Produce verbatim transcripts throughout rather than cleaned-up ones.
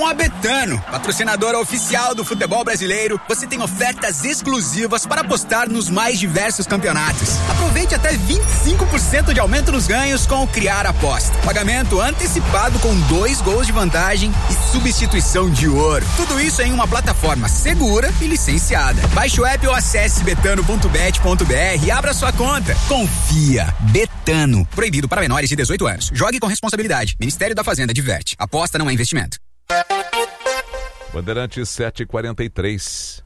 Com a Betano, patrocinadora oficial do futebol brasileiro, você tem ofertas exclusivas para apostar nos mais diversos campeonatos. Aproveite até vinte e cinco por cento de aumento nos ganhos com o Criar Aposta. Pagamento antecipado com dois gols de vantagem e substituição de ouro. Tudo isso em uma plataforma segura e licenciada. Baixe o app ou acesse betano ponto bet ponto br e abra sua conta. Confia. Betano. Proibido para menores de dezoito anos. Jogue com responsabilidade. Ministério da Fazenda diverte. Aposta não é investimento. Bandeirantes sete e quarenta e três.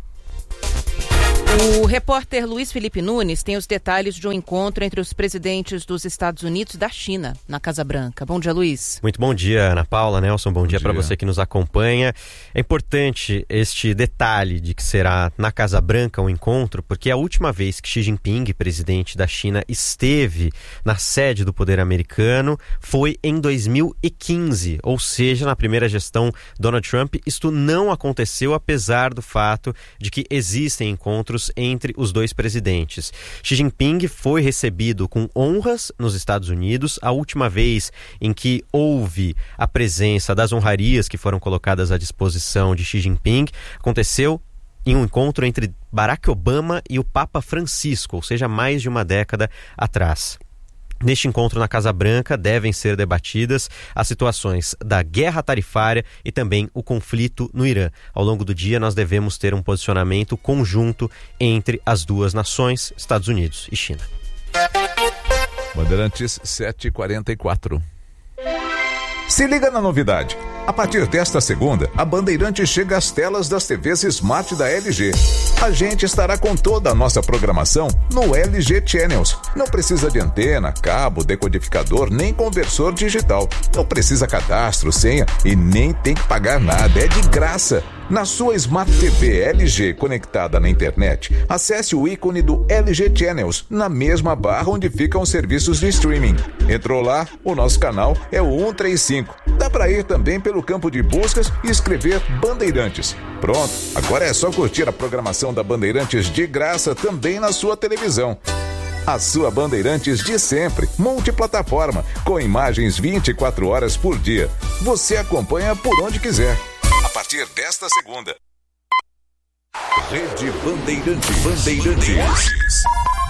O repórter Luiz Felipe Nunes tem os detalhes de um encontro entre os presidentes dos Estados Unidos e da China, na Casa Branca. Bom dia, Luiz. Muito bom dia, Ana Paula, Nelson, bom, bom dia para você que nos acompanha. É importante este detalhe de que será na Casa Branca um encontro, porque a última vez que Xi Jinping, presidente da China, esteve na sede do poder americano foi em dois mil e quinze, ou seja, na primeira gestão Donald Trump. Isto não aconteceu, apesar do fato de que existem encontros entre os dois presidentes. Xi Jinping foi recebido com honras nos Estados Unidos. A última vez em que houve a presença das honrarias que foram colocadas à disposição de Xi Jinping aconteceu em um encontro entre Barack Obama e o Papa Francisco, ou seja, mais de uma década atrás. Neste encontro na Casa Branca devem ser debatidas as situações da guerra tarifária e também o conflito no Irã. Ao longo do dia nós devemos ter um posicionamento conjunto entre as duas nações, Estados Unidos e China. Bandeirantes sete e quarenta e quatro. Se liga na novidade. A partir desta segunda, a Bandeirantes chega às telas das T Vs Smart da L G. A gente estará com toda a nossa programação no L G Channels. Não precisa de antena, cabo, decodificador, nem conversor digital. Não precisa cadastro, senha e nem tem que pagar nada. É de graça. Na sua Smart T V L G conectada na internet, acesse o ícone do L G Channels na mesma barra onde ficam os serviços de streaming. Entrou lá, o nosso canal é o cento e trinta e cinco. Dá para ir também pelo campo de buscas e escrever Bandeirantes. Pronto, agora é só curtir a programação da Bandeirantes de graça também na sua televisão. A sua Bandeirantes de sempre, multiplataforma, com imagens vinte e quatro horas por dia. Você acompanha por onde quiser. A partir desta segunda. Rede Bandeirantes. Bandeirantes.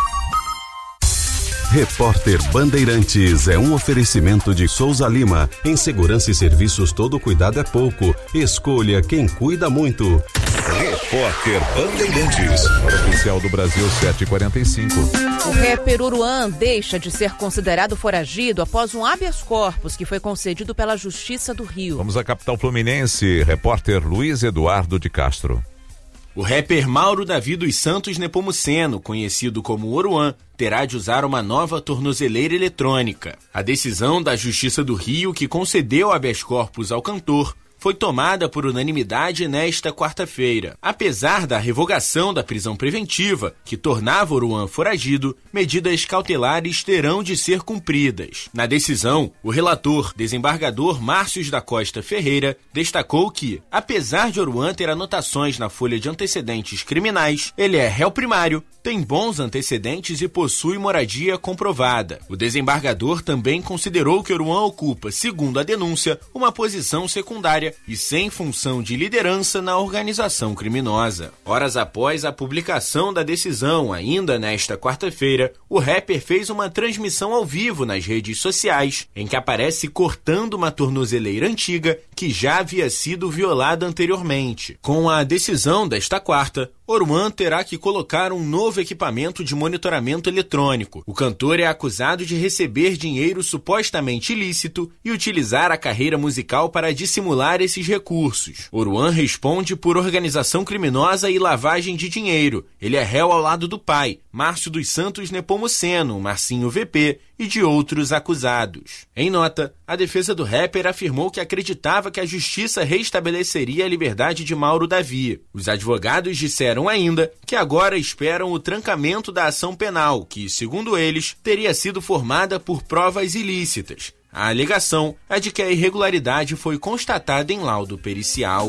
Repórter Bandeirantes é um oferecimento de Souza Lima. Em segurança e serviços, todo cuidado é pouco. Escolha quem cuida muito. Repórter Bandeirantes. Hora oficial do Brasil, sete e quarenta e cinco. O rapper Oruan deixa de ser considerado foragido após um habeas corpus que foi concedido pela Justiça do Rio. Vamos à capital fluminense. Repórter Luiz Eduardo de Castro. O rapper Mauro Davi dos Santos Nepomuceno, conhecido como Oruan, terá de usar uma nova tornozeleira eletrônica. A decisão da Justiça do Rio, que concedeu habeas corpus ao cantor, foi tomada por unanimidade nesta quarta-feira. Apesar da revogação da prisão preventiva, que tornava Oruan foragido, medidas cautelares terão de ser cumpridas. Na decisão, o relator, desembargador Márcios da Costa Ferreira, destacou que, apesar de Oruan ter anotações na folha de antecedentes criminais, ele é réu primário, tem bons antecedentes e possui moradia comprovada. O desembargador também considerou que Oruan ocupa, segundo a denúncia, uma posição secundária e sem função de liderança na organização criminosa. Horas após a publicação da decisão, ainda nesta quarta-feira, o rapper fez uma transmissão ao vivo nas redes sociais, em que aparece cortando uma tornozeleira antiga que já havia sido violada anteriormente. Com a decisão desta quarta, Oruan terá que colocar um novo equipamento de monitoramento eletrônico. O cantor é acusado de receber dinheiro supostamente ilícito e utilizar a carreira musical para dissimular esses recursos. Oruan responde por organização criminosa e lavagem de dinheiro. Ele é réu ao lado do pai, Márcio dos Santos Nepomuceno, Marcinho V P, e de outros acusados. Em nota, a defesa do rapper afirmou que acreditava que a justiça restabeleceria a liberdade de Mauro Davi. Os advogados disseram ainda que agora esperam o trancamento da ação penal, que, segundo eles, teria sido formada por provas ilícitas. A alegação é de que a irregularidade foi constatada em laudo pericial.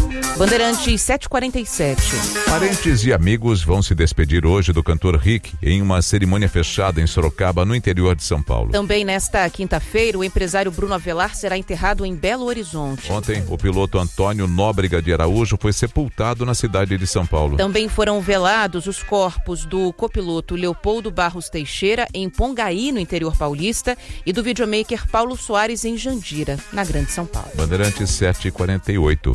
Bandeirantes sete e quarenta e sete. Parentes e amigos vão se despedir hoje do cantor Rick em uma cerimônia fechada em Sorocaba, no interior de São Paulo. Também nesta quinta-feira, o empresário Bruno Avelar será enterrado em Belo Horizonte. Ontem, o piloto Antônio Nóbrega de Araújo foi sepultado na cidade de São Paulo. Também foram velados os corpos do copiloto Leopoldo Barros Teixeira em Pongaí, no interior paulista, e do videomaker Paulo Soares em Jandira, na Grande São Paulo. Bandeirantes sete e quarenta e oito.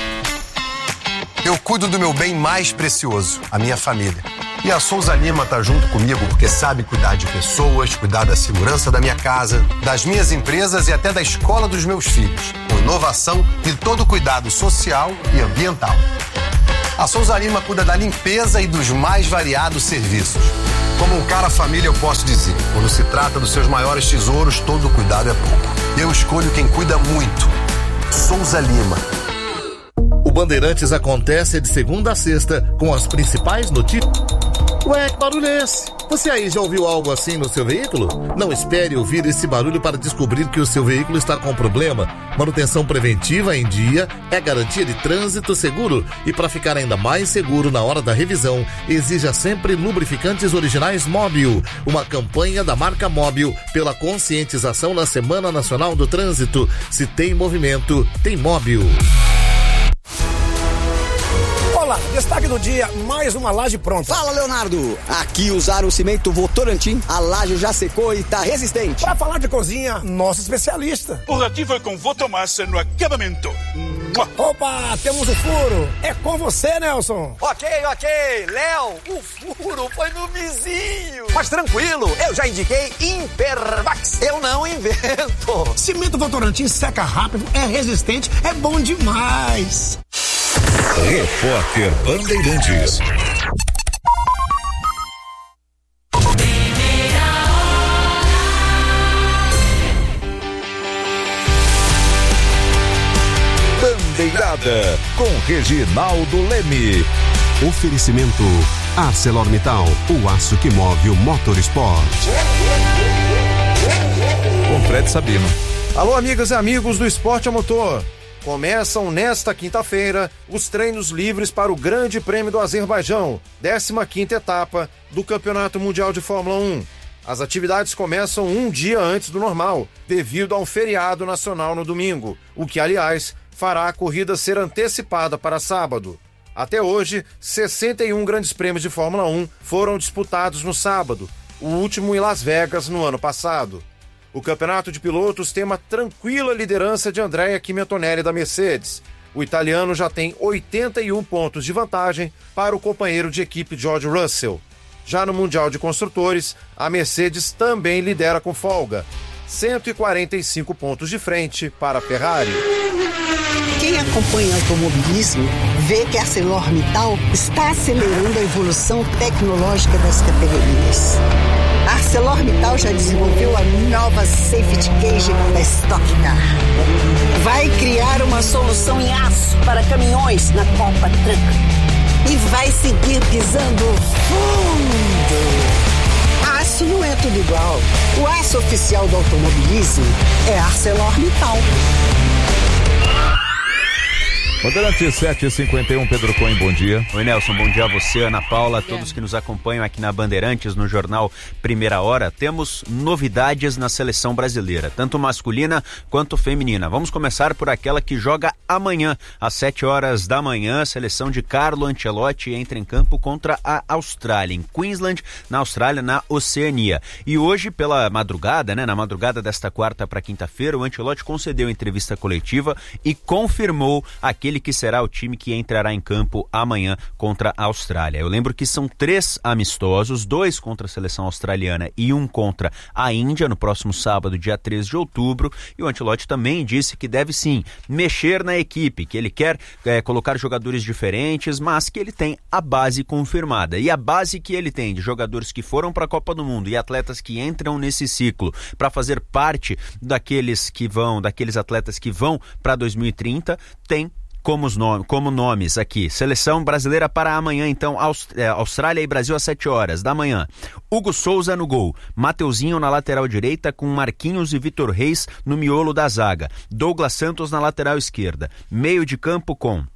Eu cuido do meu bem mais precioso, a minha família. E a Souza Lima tá junto comigo porque sabe cuidar de pessoas, cuidar da segurança da minha casa, das minhas empresas e até da escola dos meus filhos, com inovação e todo cuidado social e ambiental. A Souza Lima cuida da limpeza e dos mais variados serviços. Como um cara família, eu posso dizer, quando se trata dos seus maiores tesouros, todo cuidado é pouco. Eu escolho quem cuida muito. Souza Lima. O Bandeirantes acontece de segunda a sexta com as principais notícias. Ué, que barulho é esse? Você aí já ouviu algo assim no seu veículo? Não espere ouvir esse barulho para descobrir que o seu veículo está com problema. Manutenção preventiva em dia é garantia de trânsito seguro. E para ficar ainda mais seguro na hora da revisão, exija sempre lubrificantes originais Móbil. Uma campanha da marca Móbil pela conscientização na Semana Nacional do Trânsito. Se tem movimento, tem Móbil. Olá, destaque do dia, mais uma laje pronta. Fala, Leonardo. Aqui usaram o cimento Votorantim, a laje já secou e tá resistente. Para falar de cozinha, nosso especialista. Por aqui foi com Votomassa no acabamento. Opa, temos o furo. É com você, Nelson. Ok, ok. Léo, o furo foi no vizinho. Mas tranquilo, eu já indiquei Impervax. Eu não invento. Cimento Votorantim seca rápido, é resistente, é bom demais. Repórter Bandeirantes. Bandeirada com Reginaldo Leme. Oferecimento ArcelorMittal, o aço que move o motorsport. Com Fred Sabino. Alô, amigas e amigos do Esporte a Motor. Começam nesta quinta-feira os treinos livres para o Grande Prêmio do Azerbaijão, décima quinta etapa do Campeonato Mundial de Fórmula um. As atividades começam um dia antes do normal, devido a um feriado nacional no domingo, o que, aliás, fará a corrida ser antecipada para sábado. Até hoje, sessenta e um grandes prêmios de Fórmula um foram disputados no sábado, o último em Las Vegas no ano passado. O campeonato de pilotos tem uma tranquila liderança de Andrea Chimentonelli da Mercedes. O italiano já tem oitenta e um pontos de vantagem para o companheiro de equipe George Russell. Já no Mundial de Construtores, a Mercedes também lidera com folga, cento e quarenta e cinco pontos de frente para a Ferrari. Quem acompanha o automobilismo vê que a ArcelorMittal está acelerando a evolução tecnológica das categorias. A ArcelorMittal já desenvolveu a nova Safety Cage da Stock Car. Vai criar uma solução em aço para caminhões na Copa Truck. E vai seguir pisando fundo. Aço não é tudo igual. O aço oficial do automobilismo é ArcelorMittal. Bandeirantes sete e cinquenta e um, Pedro Cohen, bom dia. Oi, Nelson, bom dia a você, Ana Paula, a todos que nos acompanham aqui na Bandeirantes, no Jornal Primeira Hora. Temos novidades na seleção brasileira, tanto masculina quanto feminina. Vamos começar por aquela que joga amanhã, às sete horas da manhã. A seleção de Carlo Ancelotti entra em campo contra a Austrália, em Queensland, na Austrália, na Oceania. E hoje, pela madrugada, né, na madrugada desta quarta para quinta-feira, o Ancelotti concedeu entrevista coletiva e confirmou aquele que será o time que entrará em campo amanhã contra a Austrália. Eu lembro que são três amistosos, dois contra a seleção australiana e um contra a Índia no próximo sábado, dia três de outubro, e o Ancelotti também disse que deve sim mexer na equipe, que ele quer é, colocar jogadores diferentes, mas que ele tem a base confirmada, e a base que ele tem de jogadores que foram para a Copa do Mundo e atletas que entram nesse ciclo para fazer parte daqueles que vão, daqueles atletas que vão para dois mil e trinta, tem Como, os nomes, como nomes aqui. Seleção brasileira para amanhã, então, Austrália e Brasil às sete horas da manhã. Hugo Souza no gol. Mateuzinho na lateral direita com Marquinhos e Vitor Reis no miolo da zaga. Douglas Santos na lateral esquerda. Meio de campo com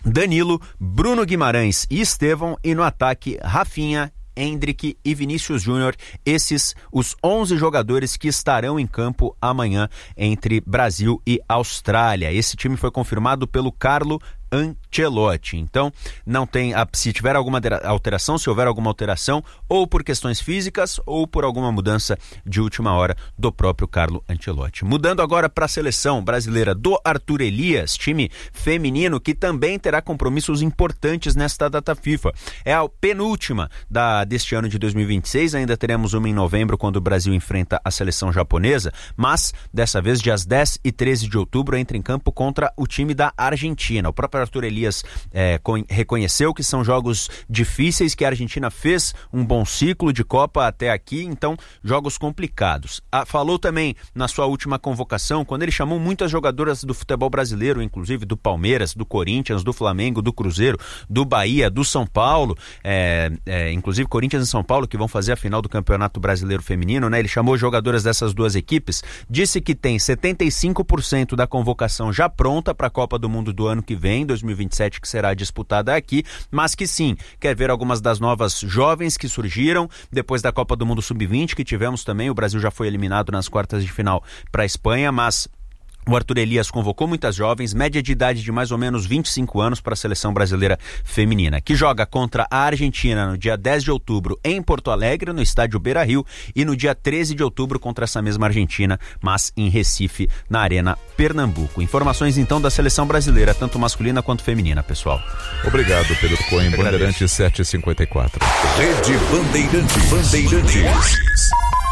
Danilo, Bruno Guimarães e Estevão, e no ataque Rafinha, Endrick e Vinícius Júnior, esses os onze jogadores que estarão em campo amanhã entre Brasil e Austrália. Esse time foi confirmado pelo Carlo Ancelotti. Então, não tem, se tiver alguma alteração, se houver alguma alteração, ou por questões físicas, ou por alguma mudança de última hora do próprio Carlo Ancelotti. Mudando agora para a seleção brasileira do Arthur Elias, time feminino que também terá compromissos importantes nesta data FIFA. É a penúltima da, deste ano de dois mil e vinte e seis, ainda teremos uma em novembro, quando o Brasil enfrenta a seleção japonesa, mas dessa vez dias dez e treze de outubro entra em campo contra o time da Argentina. O próprio Arthur Elias é, reconheceu que são jogos difíceis, que a Argentina fez um bom ciclo de Copa até aqui, então jogos complicados. Ah, falou também na sua última convocação, quando ele chamou muitas jogadoras do futebol brasileiro, inclusive do Palmeiras, do Corinthians, do Flamengo, do Cruzeiro, do Bahia, do São Paulo, é, é, inclusive Corinthians e São Paulo, que vão fazer a final do Campeonato Brasileiro Feminino, né? Ele chamou jogadoras dessas duas equipes, disse que tem setenta e cinco por cento da convocação já pronta para a Copa do Mundo do ano que vem, dois mil e vinte e sete, que será disputada aqui, mas que sim, quer ver algumas das novas jovens que surgiram depois da Copa do Mundo sub vinte que tivemos também. O Brasil já foi eliminado nas quartas de final para a Espanha, mas o Arthur Elias convocou muitas jovens, média de idade de mais ou menos vinte e cinco anos para a seleção brasileira feminina, que joga contra a Argentina no dia dez de outubro em Porto Alegre, no estádio Beira-Rio, e no dia treze de outubro contra essa mesma Argentina, mas em Recife, na Arena Pernambuco. Informações então da seleção brasileira, tanto masculina quanto feminina, pessoal. Obrigado, Pedro Cohen, Bandeirantes sete e cinquenta e quatro. Rede Bandeirantes. Bandeirantes.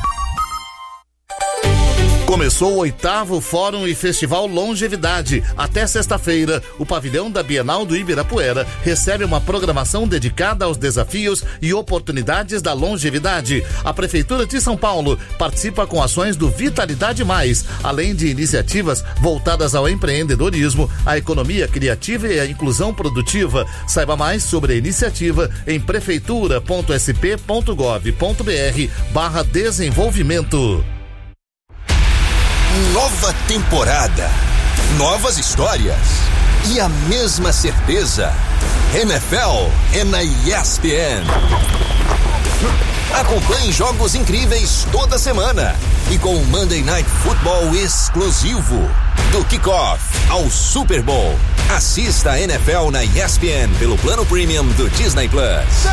Começou o oitavo Fórum e Festival Longevidade. Até sexta-feira, o pavilhão da Bienal do Ibirapuera recebe uma programação dedicada aos desafios e oportunidades da longevidade. A Prefeitura de São Paulo participa com ações do Vitalidade Mais, além de iniciativas voltadas ao empreendedorismo, à economia criativa e à inclusão produtiva. Saiba mais sobre a iniciativa em prefeitura.sp.gov.br barra desenvolvimento. Nova temporada, novas histórias e a mesma certeza. N F L é na E S P N. Acompanhe jogos incríveis toda semana e com o Monday Night Football exclusivo. Do kickoff ao Super Bowl. Assista a N F L na E S P N pelo plano premium do Disney Plus.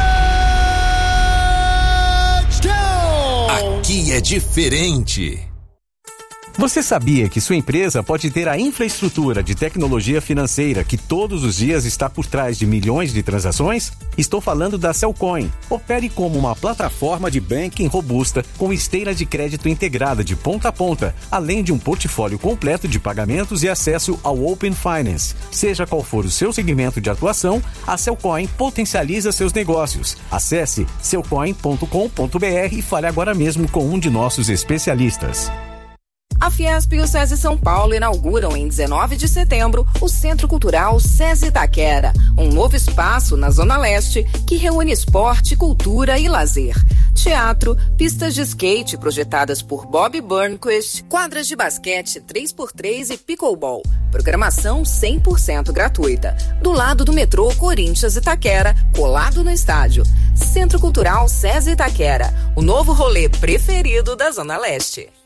Aqui é diferente. Você sabia que sua empresa pode ter a infraestrutura de tecnologia financeira que todos os dias está por trás de milhões de transações? Estou falando da Cellcoin. Opere como uma plataforma de banking robusta com esteira de crédito integrada de ponta a ponta, além de um portfólio completo de pagamentos e acesso ao Open Finance. Seja qual for o seu segmento de atuação, a Cellcoin potencializa seus negócios. Acesse cellcoin ponto com ponto br e fale agora mesmo com um de nossos especialistas. A Fiesp e o SESI São Paulo inauguram em dezenove de setembro o Centro Cultural SESI Itaquera, um novo espaço na Zona Leste que reúne esporte, cultura e lazer. Teatro, pistas de skate projetadas por Bob Burnquist, quadras de basquete três por três e pickleball. Programação cem por cento gratuita. Do lado do metrô Corinthians Itaquera, colado no estádio. Centro Cultural SESI Itaquera, o novo rolê preferido da Zona Leste.